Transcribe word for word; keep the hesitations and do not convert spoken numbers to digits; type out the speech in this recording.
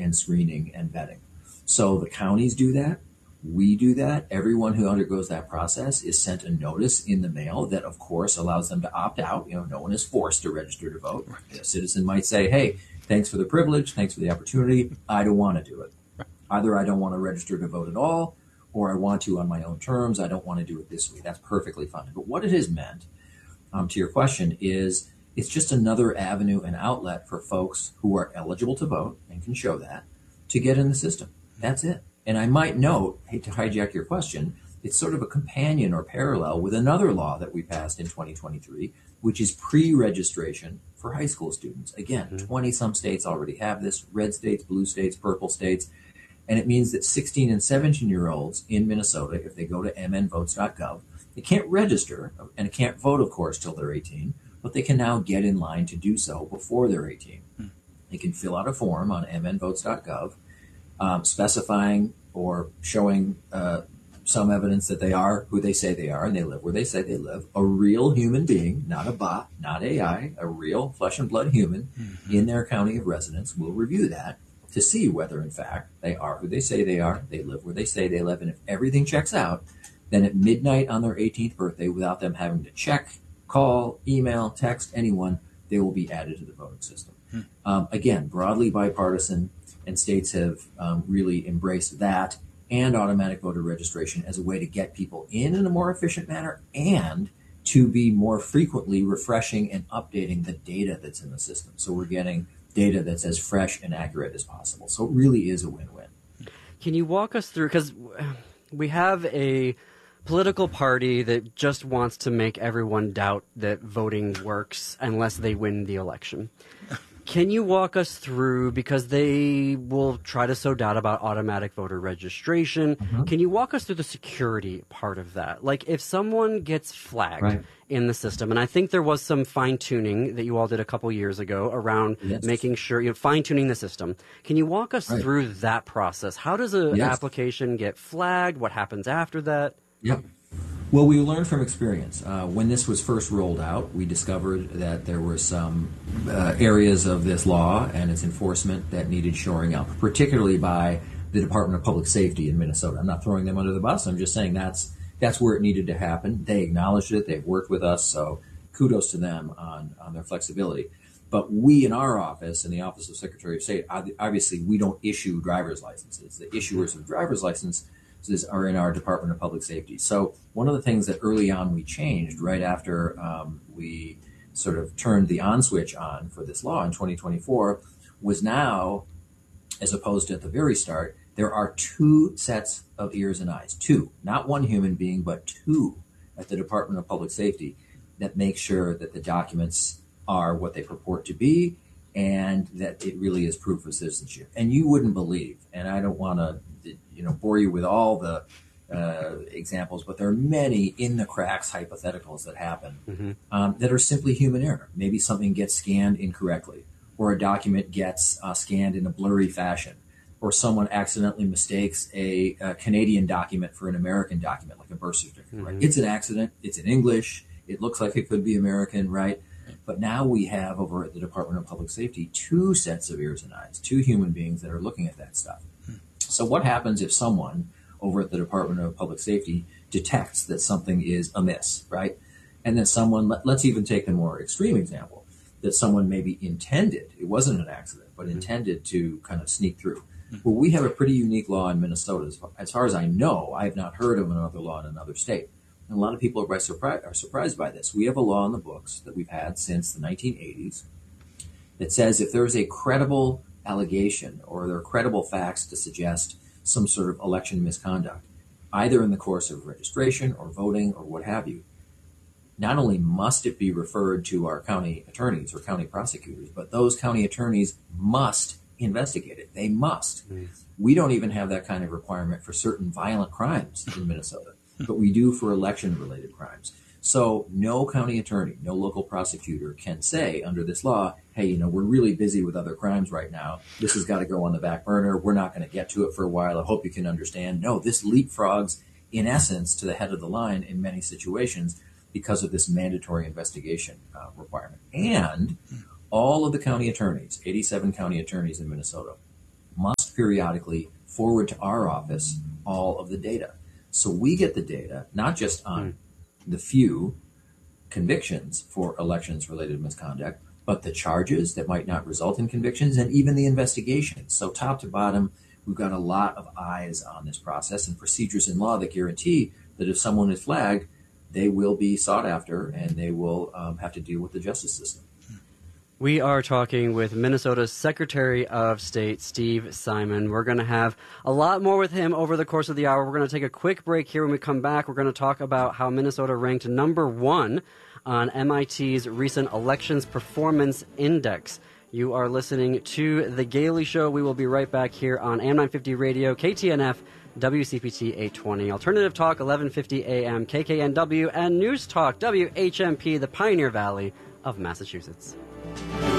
and screening and vetting. So the counties do that. We do that. Everyone who undergoes that process is sent a notice in the mail that, of course, allows them to opt out. You know, no one is forced to register to vote. Right. A citizen might say, hey, thanks for the privilege, thanks for the opportunity. I don't want to do it. Right. Either I don't want to register to vote at all, or I want to on my own terms. I don't want to do it this way. That's perfectly fine. But what it has meant, um, to your question, is it's just another avenue and outlet for folks who are eligible to vote and can show that to get in the system. That's it. And I might note, hate to hijack your question, it's sort of a companion or parallel with another law that we passed in twenty twenty-three, which is pre-registration for high school students. Again, mm-hmm. twenty some states already have this, red states, blue states, purple states. And it means that sixteen and seventeen year olds in Minnesota, if they go to m n votes dot gov, they can't register and can't vote, of course, till they're eighteen, but they can now get in line to do so before they're eighteen. Mm-hmm. They can fill out a form on m n votes dot gov. Um, specifying or showing uh, some evidence that they are who they say they are and they live where they say they live, a real human being, not a bot, not A I, a real flesh and blood human mm-hmm. in their county of residence will review that to see whether, in fact, they are who they say they are, they live where they say they live, and if everything checks out, then at midnight on their eighteenth birthday, without them having to check, call, email, text anyone, they will be added to the voting system. Mm-hmm. Um, again, broadly bipartisan, and states have um, really embraced that and automatic voter registration as a way to get people in in a more efficient manner and to be more frequently refreshing and updating the data that's in the system. So we're getting data that's as fresh and accurate as possible. So it really is a win-win. Can you walk us through, because we have a political party that just wants to make everyone doubt that voting works unless they win the election. Can you walk us through, because they will try to sow doubt about automatic voter registration, mm-hmm. can you walk us through the security part of that? Like if someone gets flagged right. in the system, and I think there was some fine-tuning that you all did a couple years ago around yes. making sure, you know, fine-tuning the system. Can you walk us right. through that process? How does an yes. application get flagged? What happens after that? Yep. Well, we learned from experience. Uh, when this was first rolled out, we discovered that there were some uh, areas of this law and its enforcement that needed shoring up, particularly by the Department of Public Safety in Minnesota. I'm not throwing them under the bus. I'm just saying that's that's where it needed to happen. They acknowledged it. They've worked with us, so kudos to them on, on their flexibility. But we in our office, in the Office of Secretary of State, obviously we don't issue driver's licenses. The issuers of driver's license are in our Department of Public Safety. So one of the things that early on we changed right after um, we sort of turned the on switch on for this law in twenty twenty-four was now, as opposed to at the very start, there are two sets of ears and eyes, two, not one human being, but two at the Department of Public Safety that make sure that the documents are what they purport to be and that it really is proof of citizenship. And you wouldn't believe, and I don't want to you know, bore you with all the uh, examples, but there are many in the cracks hypotheticals that happen mm-hmm. um, that are simply human error. Maybe something gets scanned incorrectly, or a document gets uh, scanned in a blurry fashion, or someone accidentally mistakes a, a Canadian document for an American document, like a birth certificate. Mm-hmm. Right? It's an accident. It's in English. It looks like it could be American, right? But now we have over at the Department of Public Safety two sets of ears and eyes, two human beings that are looking at that stuff. So what happens if someone over at the Department of Public Safety detects that something is amiss, right? And then someone, let, let's even take the more extreme example, that someone maybe intended, it wasn't an accident, but intended to kind of sneak through. Well, we have a pretty unique law in Minnesota. As far, as far as I know, I have not heard of another law in another state. And a lot of people are, by surpri- are surprised by this. We have a law in the books that we've had since the nineteen eighties that says if there is a credible allegation or there are credible facts to suggest some sort of election misconduct, either in the course of registration or voting or what have you, not only must it be referred to our county attorneys or county prosecutors, but those county attorneys must investigate it. They must. Mm. We don't even have that kind of requirement for certain violent crimes in Minnesota, but we do for election-related crimes. So no county attorney, no local prosecutor can say under this law, hey, you know, we're really busy with other crimes right now. This has got to go on the back burner. We're not going to get to it for a while. I hope you can understand. No, this leapfrogs, in essence, to the head of the line in many situations because of this mandatory investigation uh, requirement. And all of the county attorneys, eighty-seven county attorneys in Minnesota, must periodically forward to our office all of the data. So we get the data, not just on mm. the few convictions for elections-related misconduct, but the charges that might not result in convictions and even the investigations. So top to bottom, we've got a lot of eyes on this process and procedures in law that guarantee that if someone is flagged, they will be sought after and they will um, have to deal with the justice system. We are talking with Minnesota's Secretary of State, Steve Simon. We're going to have a lot more with him over the course of the hour. We're going to take a quick break here. When we come back, we're going to talk about how Minnesota ranked number one on M I T's recent Elections Performance Index. You are listening to The Gailey Show. We will be right back here on A M nine fifty Radio, K T N F, W C P T eight twenty, Alternative Talk eleven fifty A M, K K N W, and News Talk W H M P, the Pioneer Valley of Massachusetts.